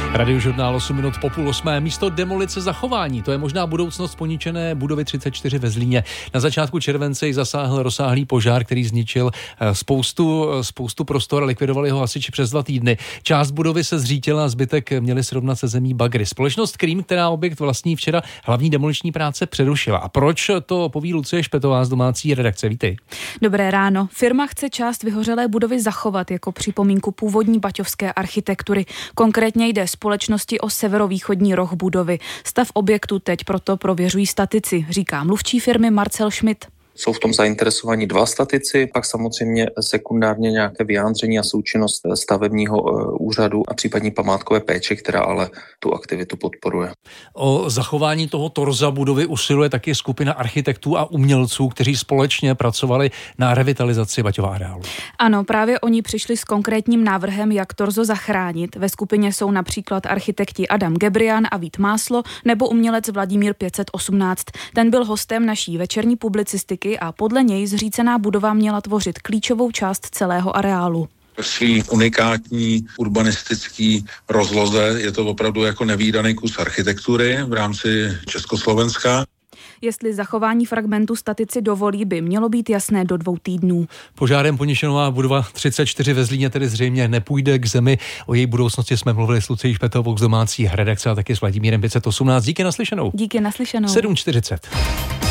Radiožurnál 8 minut po 7:30. Místo demolice zachování. To je možná budoucnost poničené budovy 34 ve Zlíně. Na začátku července ji zasáhl rozsáhlý požár, který zničil spoustu prostor a likvidovali ho hasiči přes 2 týdny. Část budovy se zřítila a zbytek měli srovnat se zemí bagry. Společnost Cream, která objekt vlastní, včera hlavní demoliční práce přerušila. A proč, to poví Lucie Špetová z domácí redakce. Vítej. Dobré ráno. Firma chce část vyhořelé budovy zachovat jako připomínku původní baťovské architektury. Konkrétně jde společnosti o severovýchodní roh budovy. Stav objektu teď proto prověřují statici, říká mluvčí firmy Marcel Schmidt. Jsou v tom zainteresovaní 2 statici, pak samozřejmě sekundárně nějaké vyjádření a součinnost stavebního úřadu a případně památkové péče, která ale tu aktivitu podporuje. O zachování toho torza budovy usiluje taky skupina architektů a umělců, kteří společně pracovali na revitalizaci Baťova areálu. Ano, právě oni přišli s konkrétním návrhem, jak torzo zachránit. Ve skupině jsou například architekti Adam Gebrian a Vít Máslo nebo umělec Vladimír 518. Ten byl hostem naší večerní publicistiky a podle něj zřícená budova měla tvořit klíčovou část celého areálu. Svý unikátní urbanistický rozloze je to opravdu jako nevídaný kus architektury v rámci Československa. Jestli zachování fragmentu statici dovolí, by mělo být jasné do 2 týdnů. Požárem poničená budova 34 ve Zlíně tedy zřejmě nepůjde k zemi. O její budoucnosti jsme mluvili s Lucií Špetovou z domácí redakce a taky s Vladimírem 518. Díky naslyšenou. Díky naslyšenou. 7:40.